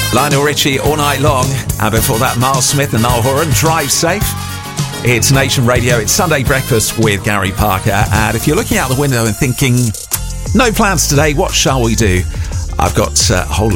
Lionel Richie, All Night Long. And before that, Miles Smith and Niall Horan, Drive Safe. It's Nation Radio. It's Sunday Breakfast with Gary Parker. And if you're looking out the window and thinking, no plans today, what shall we do? I've got a whole